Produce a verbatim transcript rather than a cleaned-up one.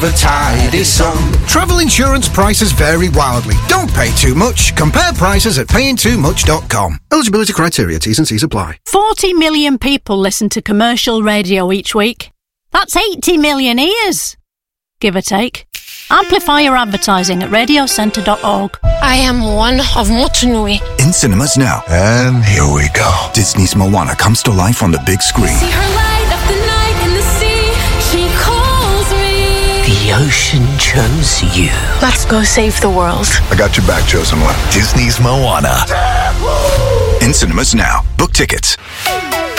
a tidy sum. Travel insurance prices vary wildly. Don't pay too much. Compare prices at paying too much dot com. Eligibility criteria, T's and C's apply. forty million people listen to commercial radio each week. That's eighty million ears, give or take. Amplify your advertising at radio centre dot org. I am one of Motunui. In cinemas now. And here we go. Disney's Moana comes to life on the big screen. See her light up the night in the sea. She calls me. The ocean chose you. Let's go save the world. I got your back, chosen one. Disney's Moana. In cinemas now. Book tickets.